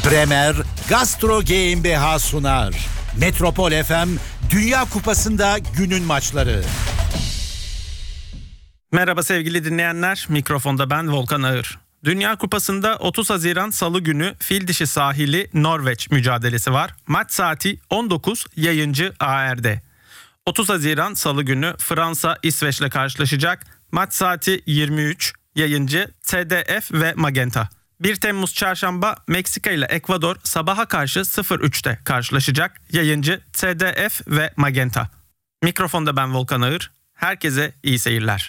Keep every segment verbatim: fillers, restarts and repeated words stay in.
Bremer Gastro GmbH sunar. Metropol F M Dünya Kupası'nda günün maçları. Merhaba sevgili dinleyenler, mikrofonda ben Volkan Ağır. Dünya Kupası'nda otuz Haziran Salı günü Fildişi sahili Norveç mücadelesi var. Maç saati on dokuz, yayıncı A R'de. otuz Haziran Salı günü Fransa İsveç'le karşılaşacak. Maç saati yirmi üç, yayıncı T D F ve Magenta. bir Temmuz Çarşamba Meksika ile Ekvador sabaha karşı sıfır üçte karşılaşacak. Yayıncı T D F ve Magenta. Mikrofonda ben Volkan Ağır. Herkese iyi seyirler.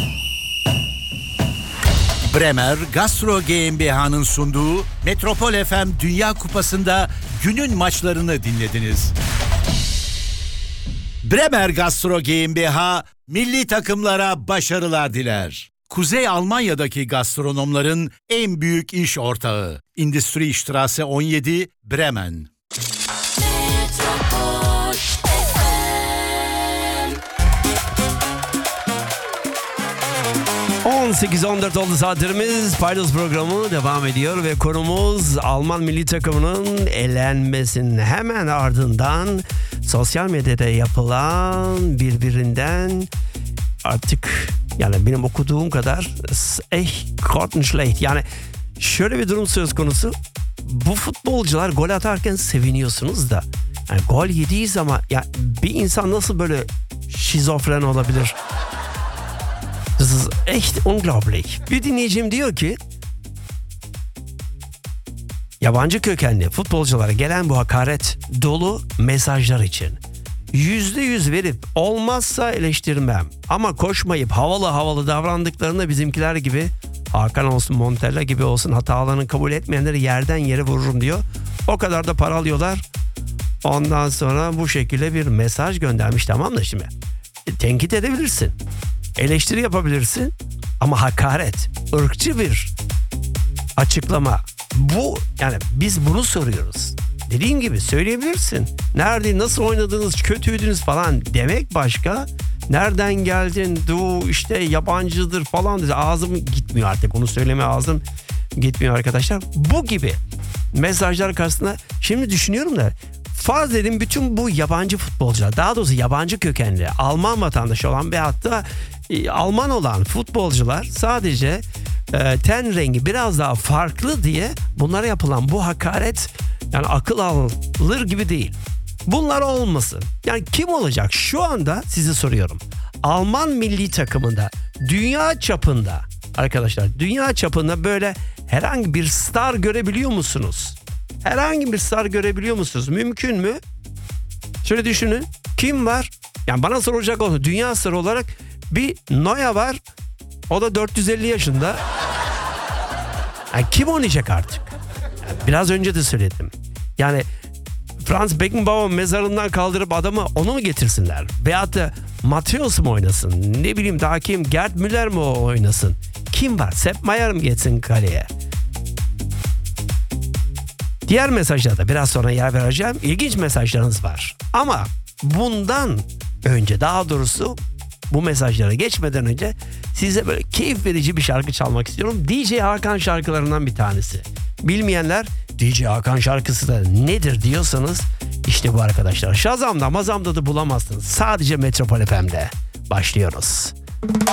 Bremer Gastro GmbH'nın sunduğu Metropol F M Dünya Kupası'nda günün maçlarını dinlediniz. Bremer Gastro GmbH milli takımlara başarılar diler. Kuzey Almanya'daki gastronomların en büyük iş ortağı. Industriestraße on yedi, Bremen. on sekiz on dört oldu saatlerimiz. Paydos programı devam ediyor ve konumuz Alman milli takımının elenmesinin hemen ardından sosyal medyada yapılan birbirinden artık yani benim okuduğum kadar echt grottenschlecht. Yani şöyle bir durum söz konusu. Bu futbolcular gol atarken seviniyorsunuz da yani gol yediği zaman ya bir insan nasıl böyle şizofren olabilir? Das ist echt unglaublich. Bir dinleyicim diyor ki yabancı kökenli futbolculara gelen bu hakaret dolu mesajlar için yüzde yüz verip olmazsa eleştirmem. Ama koşmayıp havalı havalı davrandıklarında bizimkiler gibi Hakan olsun Montella gibi olsun hatalarını kabul etmeyenleri yerden yere vururum diyor. O kadar da para alıyorlar. Ondan sonra bu şekilde bir mesaj göndermiş, tamam da şimdi e, tenkit edebilirsin. Eleştiri yapabilirsin ama hakaret, ırkçı bir açıklama. Bu yani biz bunu soruyoruz. Dediğim gibi söyleyebilirsin. Nerede, nasıl oynadınız, kötüydünüz falan demek başka. Nereden geldin, du işte yabancıdır falan dedi. Ağzım gitmiyor artık, onu söyleme ağzım gitmiyor arkadaşlar. Bu gibi mesajlar karşısında şimdi düşünüyorum da farz edin bütün bu yabancı futbolcular, daha doğrusu yabancı kökenli Alman vatandaşı olan ve hatta e, Alman olan futbolcular sadece e, ten rengi biraz daha farklı diye bunlara yapılan bu hakaret yani akıl alır gibi değil. Bunlar olmasın. Yani kim olacak? Şu anda size soruyorum. Alman milli takımında dünya çapında arkadaşlar dünya çapında böyle herhangi bir star görebiliyor musunuz? Herhangi bir star görebiliyor musunuz? Mümkün mü? Şöyle düşünün. Kim var? Yani bana soracak olsa dünya starı olarak bir Neuer var. O da dört yüz elli yaşında. Yani kim oynayacak artık? Yani biraz önce de söyledim. Yani Franz Beckenbauer mezarından kaldırıp adamı onu mu getirsinler? Veyahut da Matthäus mu oynasın? Ne bileyim daha kim? Gerd Müller mi oynasın? Kim var? Sepp Maier mi geçsin kaleye? Diğer mesajlarda biraz sonra yer vereceğim. İlginç mesajlarınız var. Ama bundan önce, daha doğrusu bu mesajlara geçmeden önce size böyle keyif verici bir şarkı çalmak istiyorum. D J Hakan şarkılarından bir tanesi. Bilmeyenler D J Hakan şarkısı da nedir diyorsanız işte bu arkadaşlar. Shazam'da Mazam'da da bulamazsınız. Sadece Metropol F M'de. Başlıyoruz.